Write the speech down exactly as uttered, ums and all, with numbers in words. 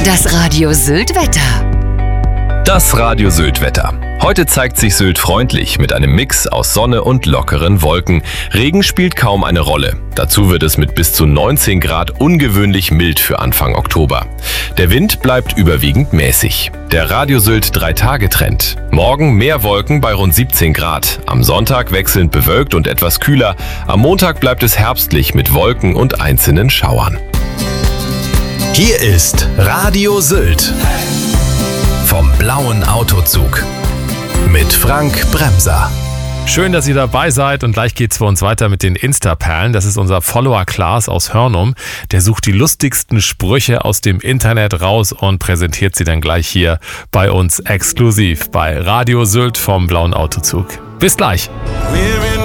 Das Radio Sylt-Wetter. Das Radio Sylt-Wetter. Heute zeigt sich Sylt freundlich mit einem Mix aus Sonne und lockeren Wolken. Regen spielt kaum eine Rolle. Dazu wird es mit bis zu neunzehn Grad ungewöhnlich mild für Anfang Oktober. Der Wind bleibt überwiegend mäßig. Der Radio Sylt drei Tage Trend. Morgen mehr Wolken bei rund siebzehn Grad. Am Sonntag wechselnd bewölkt und etwas kühler. Am Montag bleibt es herbstlich mit Wolken und einzelnen Schauern. Hier ist Radio Sylt vom blauen Autozug mit Frank Bremser. Schön, dass ihr dabei seid und gleich geht's für uns weiter mit den Insta-Perlen. Das ist unser Follower Klaas aus Hörnum. Der sucht die lustigsten Sprüche aus dem Internet raus und präsentiert sie dann gleich hier bei uns exklusiv bei Radio Sylt vom blauen Autozug. Bis gleich.